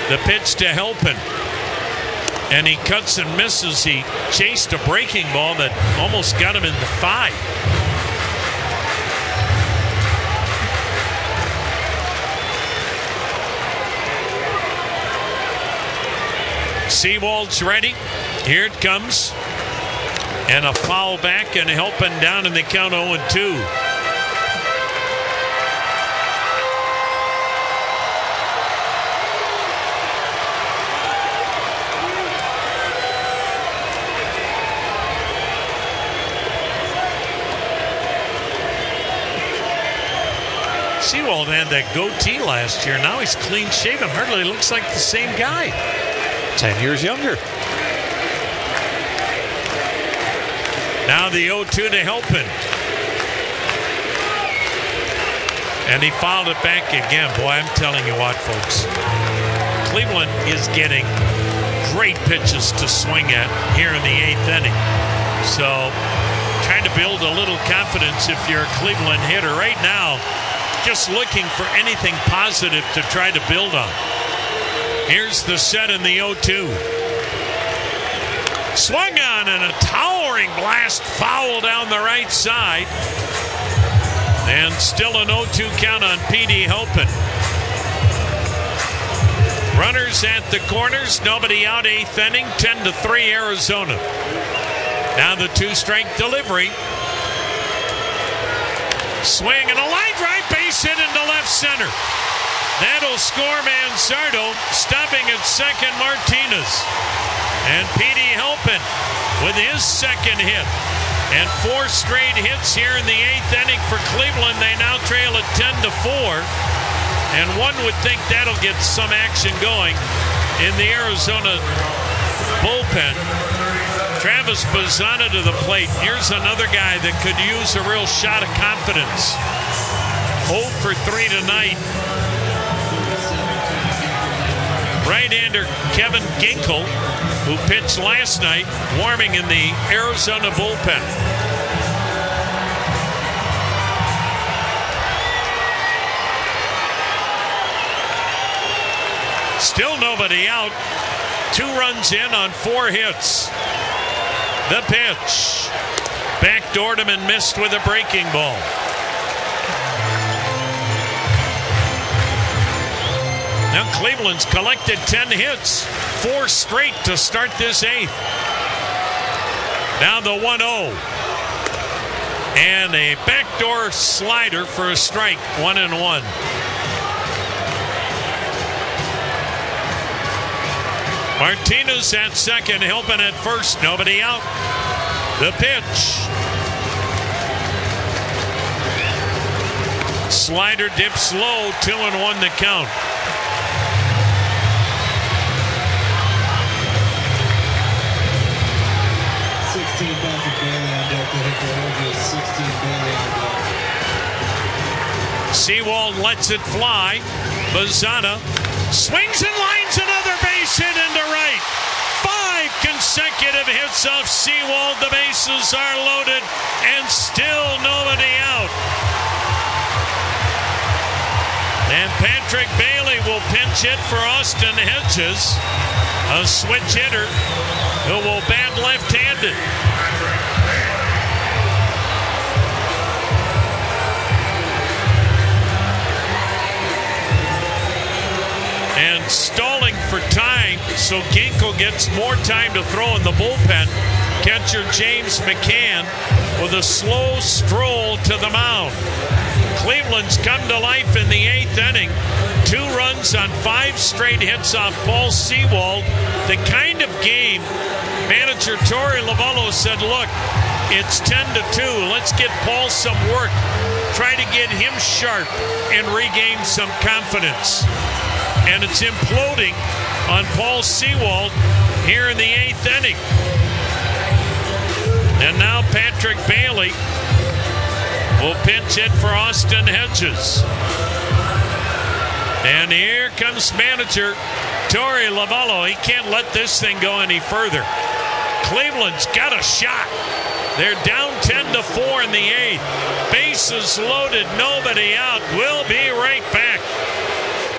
The pitch to Helpin. And he cuts and misses. He chased a breaking ball that almost got him in the thigh. Seawald's ready. Here it comes. And a foul back and Helpin down in the count 0-2. Seawald had that goatee last year. Now he's clean shaven. Hardly looks like the same guy. 10 years younger. Now the 0-2 to Helpin. And he fouled it back again. Boy, I'm telling you what, folks. Cleveland is getting great pitches to swing at here in the 8th inning. So trying to build a little confidence if you're a Cleveland hitter. Right now, just looking for anything positive to try to build on. Here's the set in the 0-2. Swung on and a towering blast foul down the right side. And still an 0-2 count on P.D. Helpin. Runners at the corners, nobody out, 8th inning, 10-3 Arizona. Now the 2-strike delivery. Swing and a line drive, base hit into left center. That'll score Manzardo. Stopping at second, Martinez. And P.D. Helpin with his second hit. And 4 straight hits here in the 8th inning for Cleveland. They now trail at 10-4. And one would think that'll get some action going in the Arizona bullpen. Travis Bazzana to the plate. Here's another guy that could use a real shot of confidence. 0 for 3 tonight. Right-hander Kevin Ginkel, who pitched last night, warming in the Arizona bullpen. Still nobody out. 2 runs in on 4 hits. The pitch. Backdoored him and missed with a breaking ball. Now Cleveland's collected 10 hits. 4 straight to start this 8th. Now the 1-0. And a backdoor slider for a strike. 1-1. Martinez at second, Helpin at first, nobody out. The pitch. Slider dips low, 2-1 the count. Seawald lets it fly. Bazzana swings and lines another base hit into right. 5 consecutive hits off Seawald. The bases are loaded and still nobody out. And Patrick Bailey will pinch hit for Austin Hedges, a switch hitter who will bat left-handed. And stalling for time, so Ginkel gets more time to throw in the bullpen. Catcher James McCann with a slow stroll to the mound. Cleveland's come to life in the 8th inning. 2 runs on 5 straight hits off Paul Seawald. The kind of game manager Torey Lovullo said, look, it's 10-2. Let's get Paul some work. Try to get him sharp and regain some confidence. And it's imploding on Paul Seawald here in the 8th inning. And now Patrick Bailey will pinch it for Austin Hedges. And here comes manager Torey Lovullo. He can't let this thing go any further. Cleveland's got a shot. They're down 10-4 in the 8th. Bases loaded, nobody out. We'll be right back.